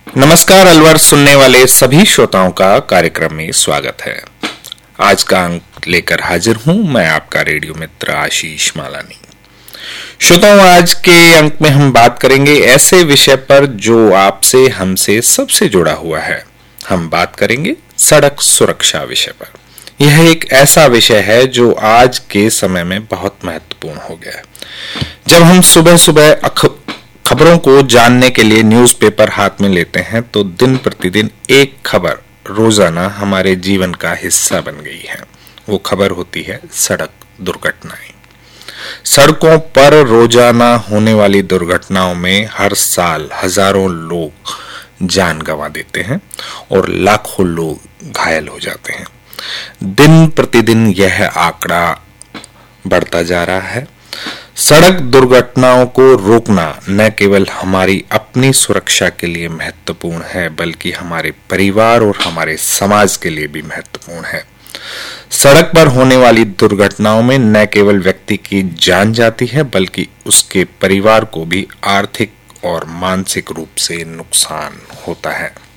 नमस्कार अलवर सुनने वाले सभी श्रोताओं का कार्यक्रम में स्वागत है। आज का अंक लेकर हाजिर हूं मैं आपका रेडियो मित्र आशीष मालानी। श्रोताओं, आज के अंक में हम बात करेंगे ऐसे विषय पर जो आपसे हमसे सबसे जुड़ा हुआ है। हम बात करेंगे सड़क सुरक्षा विषय पर। यह एक ऐसा विषय है जो आज के समय में बहुत महत्वपूर्ण हो गया है। जब हम सुबह सुबह खबरों को जानने के लिए न्यूज़पेपर हाथ में लेते हैं तो दिन प्रतिदिन एक खबर रोजाना हमारे जीवन का हिस्सा बन गई है। वो खबर होती है सड़क दुर्घटनाएं। सड़कों पर रोजाना होने वाली दुर्घटनाओं में हर साल हजारों लोग जान गंवा देते हैं और लाखों लोग घायल हो जाते हैं। दिन प्रतिदिन यह आंकड़ा बढ़ता जा रहा है। सड़क दुर्घटनाओं को रोकना न केवल हमारी अपनी सुरक्षा के लिए महत्वपूर्ण है बल्कि हमारे परिवार और हमारे समाज के लिए भी महत्वपूर्ण है। सड़क पर होने वाली दुर्घटनाओं में न केवल व्यक्ति की जान जाती है बल्कि उसके परिवार को भी आर्थिक और मानसिक रूप से नुकसान होता है।